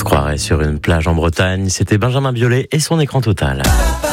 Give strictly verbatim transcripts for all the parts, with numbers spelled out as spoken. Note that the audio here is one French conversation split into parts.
se croirait sur une plage en Bretagne. C'était Benjamin Biolay et son écran total.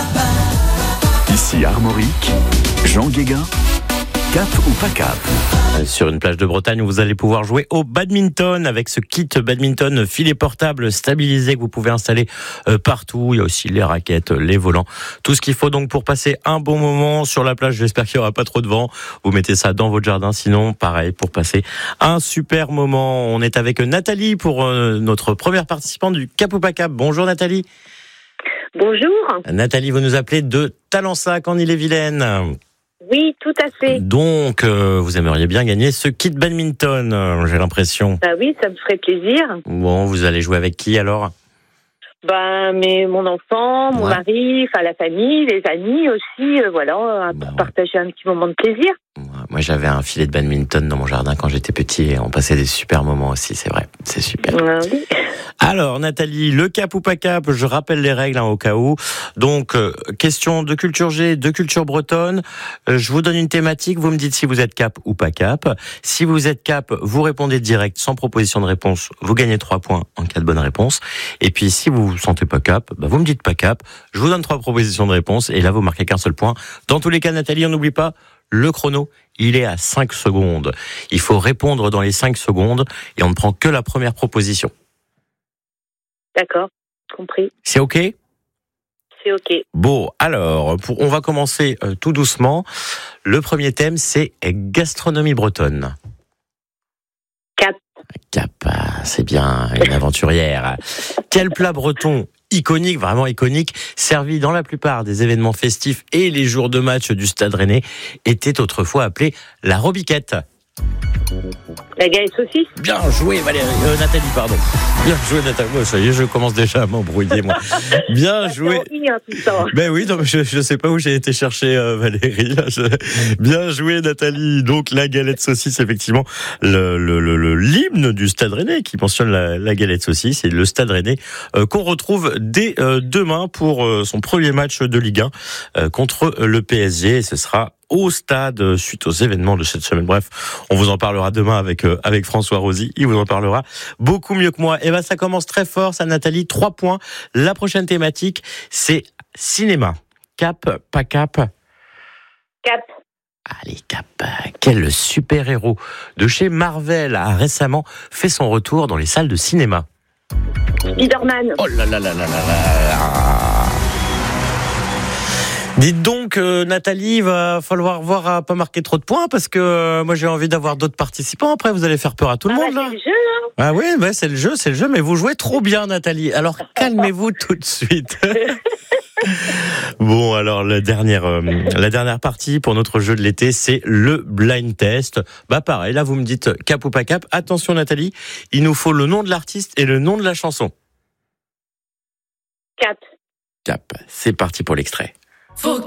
Ici Armorique, Jean Guéguin, cap ou pas cap? Sur une plage de Bretagne où vous allez pouvoir jouer au badminton avec ce kit badminton filet portable stabilisé que vous pouvez installer partout. Il y a aussi les raquettes, les volants, tout ce qu'il faut donc pour passer un bon moment sur la plage. J'espère qu'il n'y aura pas trop de vent. Vous mettez ça dans votre jardin. Sinon, pareil, pour passer un super moment. On est avec Nathalie pour notre première participante du Cap ou pas Cap. Bonjour Nathalie. Bonjour. Nathalie, vous nous appelez de Talensac en Ille-et-Vilaine. Oui, tout à fait. Donc, euh, vous aimeriez bien gagner ce kit badminton, euh, j'ai l'impression. Bah oui, ça me ferait plaisir. Bon, vous allez jouer avec qui alors? Bah, mais mon enfant, mon Ouais. mari, enfin la famille, les amis aussi, euh, voilà, Bah, pour ouais. partager un petit moment de plaisir. Moi, j'avais un filet de badminton dans mon jardin quand j'étais petit et on passait des super moments aussi, c'est vrai. C'est super. Euh, oui. Alors, Nathalie, le cap ou pas cap, je rappelle les règles hein, au cas où. Donc, euh, question de culture G, de culture bretonne. Euh, je vous donne une thématique, vous me dites si vous êtes cap ou pas cap. Si vous êtes cap, vous répondez direct sans proposition de réponse. Vous gagnez trois points en cas de bonne réponse. Et puis, si vous vous sentez pas cap, bah, vous me dites pas cap. Je vous donne trois propositions de réponse et là, vous marquez qu'un seul point. Dans tous les cas, Nathalie, on n'oublie pas, le chrono, il est à cinq secondes. Il faut répondre dans les cinq secondes et on ne prend que la première proposition. D'accord, compris. C'est OK ? C'est OK. Bon, alors, pour, on va commencer euh, tout doucement. Le premier thème, c'est gastronomie bretonne. Cap. Cap, ah, c'est bien, une aventurière. Quel plat breton iconique, vraiment iconique, servi dans la plupart des événements festifs et les jours de match du Stade Rennais, était autrefois appelé la robiquette? La galette saucisse. Bien joué Valérie, euh, Nathalie, pardon. Bien joué Nathalie. Moi, ça y est, je commence déjà à m'embrouiller, moi. Bien joué. C'est en i, hein, tout ça. Ben oui, non, mais je je sais pas où j'ai été chercher euh, Valérie. Là, je... Bien joué Nathalie. Donc la galette saucisse, effectivement, le le le, le l'hymne du Stade Rennais qui mentionne la, la galette saucisse et le Stade Rennais euh, qu'on retrouve dès euh, demain pour euh, son premier match de Ligue un euh, contre le P S G. Et ce sera au stade suite aux événements de cette semaine. Bref, on vous en parlera demain avec euh, avec François Rosy. Il vous en parlera beaucoup mieux que moi. Et ben ça commence très fort, ça Nathalie. Trois points. La prochaine thématique, c'est cinéma. Cap, pas cap. Cap. Allez, cap. Quel super-héros de chez Marvel a récemment fait son retour dans les salles de cinéma? Spider-Man. Oh là là là là là là. Dites donc, euh, Nathalie, il va falloir voir à pas marquer trop de points parce que euh, moi j'ai envie d'avoir d'autres participants. Après, vous allez faire peur à tout le Ah monde bah, là. c'est le jeu, hein. Ah oui, bah, c'est le jeu, c'est le jeu, mais vous jouez trop bien, Nathalie. Alors calmez-vous tout de suite. Bon, alors la dernière, euh, la dernière partie pour notre jeu de l'été, c'est le blind test. Bah pareil, là vous me dites cap ou pas cap. Attention, Nathalie, il nous faut le nom de l'artiste et le nom de la chanson. Cap. Cap. C'est parti pour l'extrait. Faut